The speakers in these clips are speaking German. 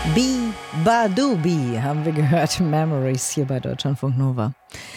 Bi Badubi haben wir gehört, Memories hier bei Deutschlandfunk Nova.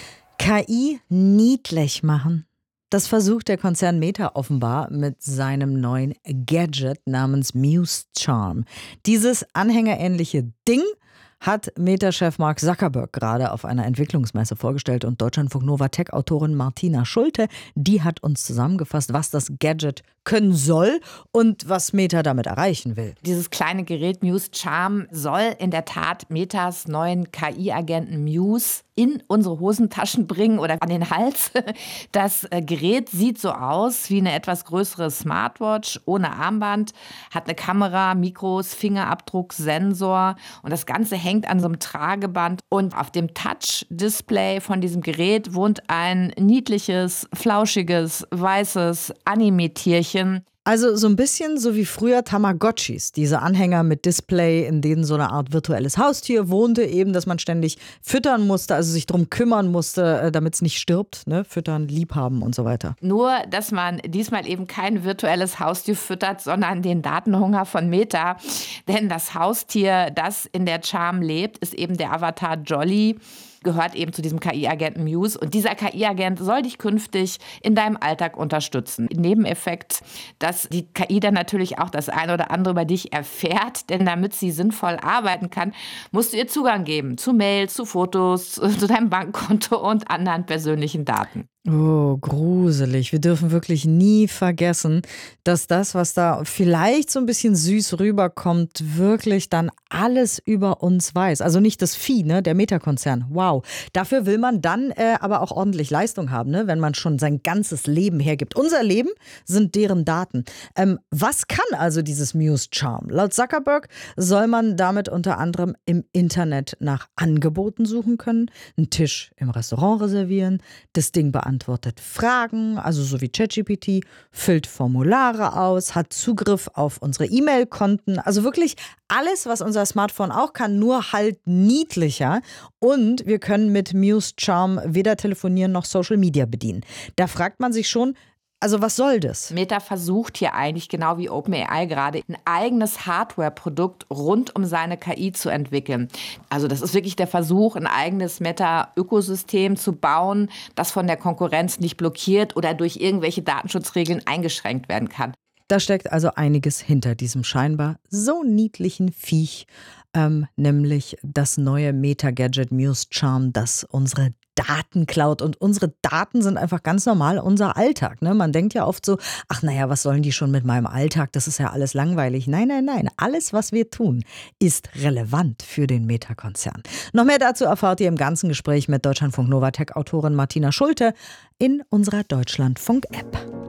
KI niedlich machen. Das versucht der Konzern Meta offenbar mit seinem neuen Gadget namens Muse Charm. Dieses anhängerähnliche Ding hat Meta-Chef Mark Zuckerberg gerade auf einer Entwicklungsmesse vorgestellt und Deutschlandfunk Nova Tech-Autorin Martina Schulte, die hat uns zusammengefasst, was das Gadget können soll und was Meta damit erreichen will. Dieses kleine Gerät Muse Charm soll in der Tat Metas neuen KI-Agenten Muse in unsere Hosentaschen bringen oder an den Hals. Das Gerät sieht so aus wie eine etwas größere Smartwatch ohne Armband, hat eine Kamera, Mikros, Fingerabdruck, Sensor und das Ganze hängt an so einem Trageband. Und auf dem Touch-Display von diesem Gerät wohnt ein niedliches, flauschiges, weißes Anime-Tierchen. Also so ein bisschen so wie früher Tamagotchis, diese Anhänger mit Display, in denen so eine Art virtuelles Haustier wohnte, eben, dass man ständig füttern musste, also sich drum kümmern musste, damit es nicht stirbt, ne? Füttern, liebhaben und so weiter. Nur, dass man diesmal eben kein virtuelles Haustier füttert, sondern den Datenhunger von Meta. Denn das Haustier, das in der Charm lebt, ist eben der Avatar Jolly. Gehört eben zu diesem KI-Agenten Muse. Und dieser KI-Agent soll dich künftig in deinem Alltag unterstützen. Nebeneffekt, dass die KI dann natürlich auch das eine oder andere über dich erfährt. Denn damit sie sinnvoll arbeiten kann, musst du ihr Zugang geben zu Mails, zu Fotos, zu deinem Bankkonto und anderen persönlichen Daten. Oh, gruselig. Wir dürfen wirklich nie vergessen, dass das, was da vielleicht so ein bisschen süß rüberkommt, wirklich dann alles über uns weiß. Also nicht das Vieh, ne, der Meta-Konzern. Wow. Dafür will man dann aber auch ordentlich Leistung haben, ne, wenn man schon sein ganzes Leben hergibt. Unser Leben sind deren Daten. Was kann also dieses Muse Charm? Laut Zuckerberg soll man damit unter anderem im Internet nach Angeboten suchen können, einen Tisch im Restaurant reservieren, das Ding beantwortet Fragen, also so wie ChatGPT, füllt Formulare aus, hat Zugriff auf unsere E-Mail-Konten, also wirklich alles, was unser Smartphone auch kann, nur halt niedlicher. Und wir können mit Muse Charm weder telefonieren noch Social Media bedienen. Da fragt man sich schon, also was soll das? Meta versucht hier eigentlich, genau wie OpenAI gerade, ein eigenes Hardware-Produkt rund um seine KI zu entwickeln. Also das ist wirklich der Versuch, ein eigenes Meta-Ökosystem zu bauen, das von der Konkurrenz nicht blockiert oder durch irgendwelche Datenschutzregeln eingeschränkt werden kann. Da steckt also einiges hinter diesem scheinbar so niedlichen Viech, nämlich das neue Meta-Gadget Muse Charm, das unsere Daten klaut. Und unsere Daten sind einfach ganz normal unser Alltag. Ne? Man denkt ja oft so, ach naja, was sollen die schon mit meinem Alltag? Das ist ja alles langweilig. Nein, nein, nein. Alles, was wir tun, ist relevant für den Meta-Konzern. Noch mehr dazu erfahrt ihr im ganzen Gespräch mit Deutschlandfunk Nova Tech-Autorin Martina Schulte in unserer Deutschlandfunk-App.